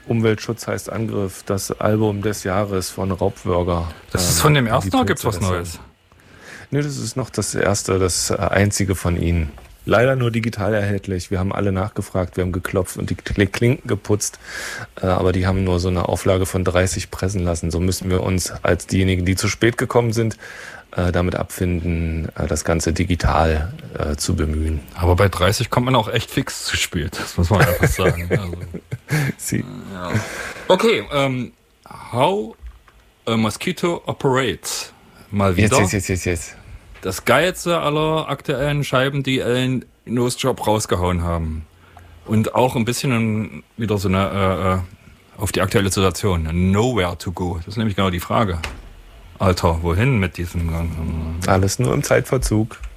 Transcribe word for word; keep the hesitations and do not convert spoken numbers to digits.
Umweltschutz heißt Angriff, das Album des Jahres von Raubwürger. Das ist von dem ersten oder gibt es was Neues? Nee, das ist noch das erste, das einzige von ihnen. Leider nur digital erhältlich. Wir haben alle nachgefragt, wir haben geklopft und die Klinken geputzt. Aber die haben nur so eine Auflage von dreißig pressen lassen. So müssen wir uns als diejenigen, die zu spät gekommen sind, damit abfinden, das Ganze digital äh, zu bemühen. Aber bei dreißig kommt man auch echt fix zu spät. Das muss man einfach sagen. Also, Sie. Ja. Okay, um, how a mosquito operates. Mal wieder. Jetzt, jetzt, jetzt, jetzt. Das geilste aller aktuellen Scheiben, die Ellen Nosejob rausgehauen haben. Und auch ein bisschen wieder so eine äh, auf die aktuelle Situation. Nowhere to go. Das ist nämlich genau die Frage. Alter, wohin mit diesem ganzen... Alles nur im Zeitverzug.